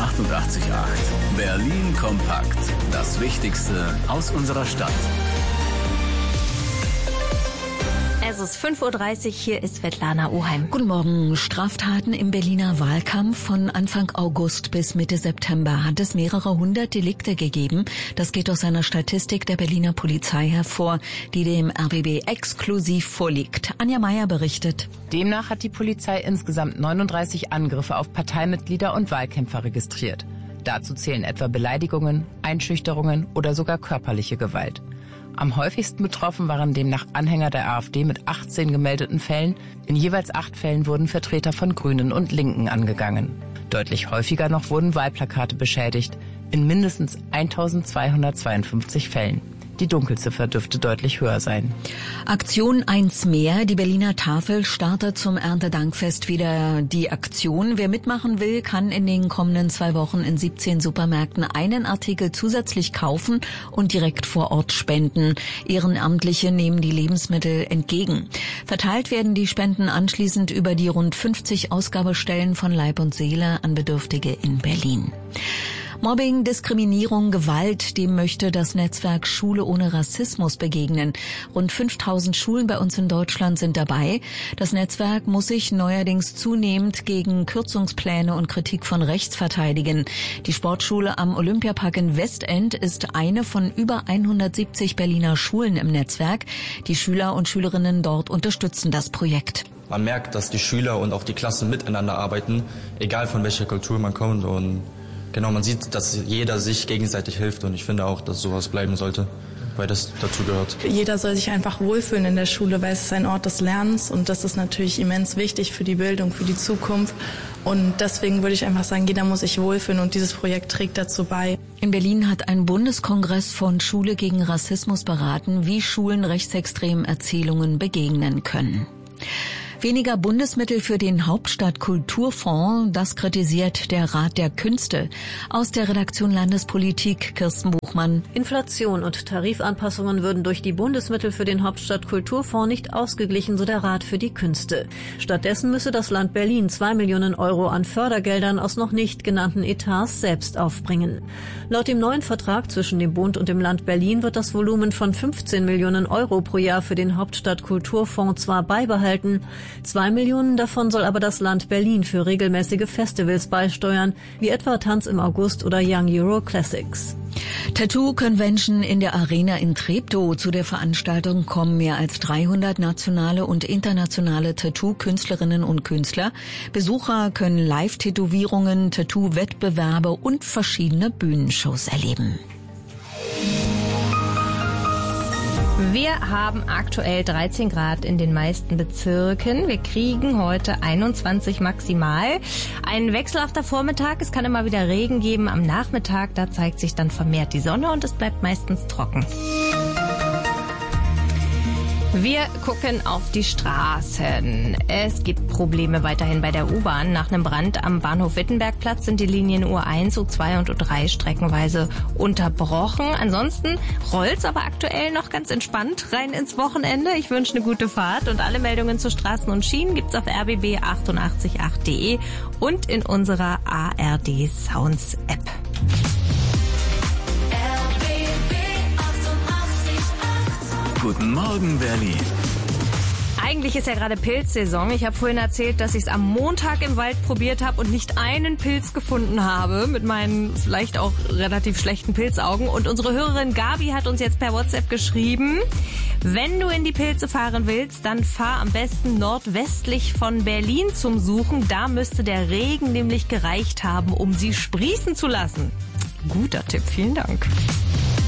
88.8. Berlin kompakt. Das Wichtigste aus unserer Stadt. Es ist 5.30 Uhr, hier ist Svetlana Oheim. Guten Morgen. Straftaten im Berliner Wahlkampf von Anfang August bis Mitte September hat es mehrere hundert Delikte gegeben. Das geht aus einer Statistik der Berliner Polizei hervor, die dem RBB exklusiv vorliegt. Anja Meier berichtet. Demnach hat die Polizei insgesamt 39 Angriffe auf Parteimitglieder und Wahlkämpfer registriert. Dazu zählen etwa Beleidigungen, Einschüchterungen oder sogar körperliche Gewalt. Am häufigsten betroffen waren demnach Anhänger der AfD mit 18 gemeldeten Fällen. In jeweils 8 Fällen wurden Vertreter von Grünen und Linken angegangen. Deutlich häufiger noch wurden Wahlplakate beschädigt, in mindestens 1252 Fällen. Die Dunkelziffer dürfte deutlich höher sein. Aktion 1 mehr. Die Berliner Tafel startet zum Erntedankfest wieder die Aktion. Wer mitmachen will, kann in den kommenden 2 Wochen in 17 Supermärkten einen Artikel zusätzlich kaufen und direkt vor Ort spenden. Ehrenamtliche nehmen die Lebensmittel entgegen. Verteilt werden die Spenden anschließend über die rund 50 Ausgabestellen von Leib und Seele an Bedürftige in Berlin. Mobbing, Diskriminierung, Gewalt, dem möchte das Netzwerk Schule ohne Rassismus begegnen. Rund 5000 Schulen bei uns in Deutschland sind dabei. Das Netzwerk muss sich neuerdings zunehmend gegen Kürzungspläne und Kritik von rechts verteidigen. Die Sportschule am Olympiapark in Westend ist eine von über 170 Berliner Schulen im Netzwerk. Die Schüler und Schülerinnen dort unterstützen das Projekt. Man merkt, dass die Schüler und auch die Klassen miteinander arbeiten, egal von welcher Kultur man kommt, und genau, man sieht, dass jeder sich gegenseitig hilft, und ich finde auch, dass sowas bleiben sollte, weil das dazu gehört. Jeder soll sich einfach wohlfühlen in der Schule, weil es ist ein Ort des Lernens, und das ist natürlich immens wichtig für die Bildung, für die Zukunft. Und deswegen würde ich einfach sagen, jeder muss sich wohlfühlen, und dieses Projekt trägt dazu bei. In Berlin hat ein Bundeskongress von Schule gegen Rassismus beraten, wie Schulen rechtsextremen Erzählungen begegnen können. Weniger Bundesmittel für den Hauptstadtkulturfonds, das kritisiert der Rat der Künste. Aus der Redaktion Landespolitik, Kirsten Buchmann. Inflation und Tarifanpassungen würden durch die Bundesmittel für den Hauptstadtkulturfonds nicht ausgeglichen, so der Rat für die Künste. Stattdessen müsse das Land Berlin 2 Millionen Euro an Fördergeldern aus noch nicht genannten Etats selbst aufbringen. Laut dem neuen Vertrag zwischen dem Bund und dem Land Berlin wird das Volumen von 15 Millionen Euro pro Jahr für den Hauptstadtkulturfonds zwar beibehalten, 2 Millionen davon soll aber das Land Berlin für regelmäßige Festivals beisteuern, wie etwa Tanz im August oder Young Euro Classics. Tattoo Convention in der Arena in Treptow. Zu der Veranstaltung kommen mehr als 300 nationale und internationale Tattoo-Künstlerinnen und Künstler. Besucher können Live-Tätowierungen, Tattoo-Wettbewerbe und verschiedene Bühnenshows erleben. Wir haben aktuell 13 Grad in den meisten Bezirken. Wir kriegen heute 21 maximal. Ein wechselhafter Vormittag. Es kann immer wieder Regen geben. Am Nachmittag, da zeigt sich dann vermehrt die Sonne und es bleibt meistens trocken. Wir gucken auf die Straßen. Es gibt Probleme weiterhin bei der U-Bahn. Nach einem Brand am Bahnhof Wittenbergplatz sind die Linien U1, U2 und U3 streckenweise unterbrochen. Ansonsten rollt's aber aktuell noch ganz entspannt rein ins Wochenende. Ich wünsche eine gute Fahrt, und alle Meldungen zu Straßen und Schienen gibt's auf rbb888.de und in unserer ARD Sounds App. Guten Morgen, Berlin. Eigentlich ist ja gerade Pilzsaison. Ich habe vorhin erzählt, dass ich es am Montag im Wald probiert habe und nicht einen Pilz gefunden habe mit meinen vielleicht auch relativ schlechten Pilzaugen. Und unsere Hörerin Gabi hat uns jetzt per WhatsApp geschrieben: Wenn du in die Pilze fahren willst, dann fahr am besten nordwestlich von Berlin zum Suchen. Da müsste der Regen nämlich gereicht haben, um sie sprießen zu lassen. Guter Tipp, vielen Dank.